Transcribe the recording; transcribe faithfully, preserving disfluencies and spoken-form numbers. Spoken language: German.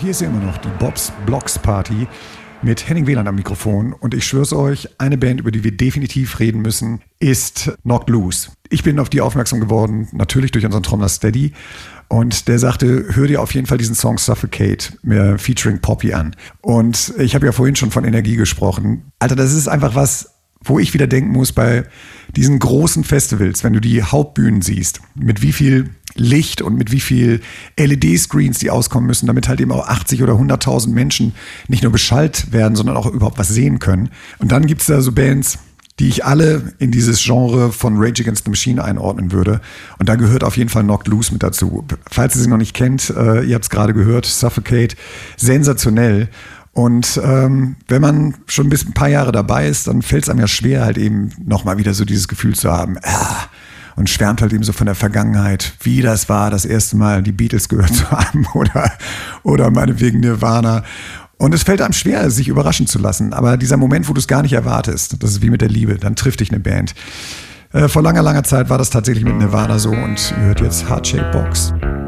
Hier ist ja immer noch die Bob's Blocks Party mit Henning Wieland am Mikrofon. Und ich schwör's euch, eine Band, über die wir definitiv reden müssen, ist Knocked Loose. Ich bin auf die aufmerksam geworden, natürlich durch unseren Trommler Steady. Und der sagte, hör dir auf jeden Fall diesen Song Suffocate äh, featuring Poppy an. Und ich habe ja vorhin schon von Energie gesprochen. Alter, das ist einfach was, wo ich wieder denken muss bei diesen großen Festivals, wenn du die Hauptbühnen siehst, mit wie viel Licht und mit wie viel L E D-Screens die auskommen müssen, damit halt eben auch achtzig oder hunderttausend Menschen nicht nur beschallt werden, sondern auch überhaupt was sehen können. Und dann gibt's da so Bands, die ich alle in dieses Genre von Rage Against the Machine einordnen würde. Und da gehört auf jeden Fall Knocked Loose mit dazu. Falls ihr sie noch nicht kennt, äh, ihr habt es gerade gehört, Suffocate, sensationell. Und ähm, wenn man schon ein bisschen ein paar Jahre dabei ist, dann fällt es einem ja schwer, halt eben nochmal wieder so dieses Gefühl zu haben, ah, und schwärmt halt eben so von der Vergangenheit, wie das war, das erste Mal die Beatles gehört zu haben oder, oder meinetwegen Nirvana. Und es fällt einem schwer, sich überraschen zu lassen. Aber dieser Moment, wo du es gar nicht erwartest, das ist wie mit der Liebe, dann trifft dich eine Band. Äh, vor langer, langer Zeit war das tatsächlich mit Nirvana so und ihr hört jetzt Heart Shaped Box.